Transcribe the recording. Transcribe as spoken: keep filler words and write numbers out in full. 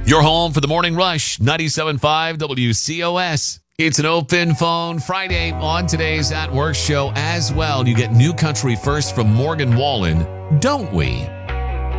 You're home for the morning rush, ninety-seven point five W C O S. It's an open phone Friday on today's At Work show as well. You get New Country First from Morgan Wallen, don't we?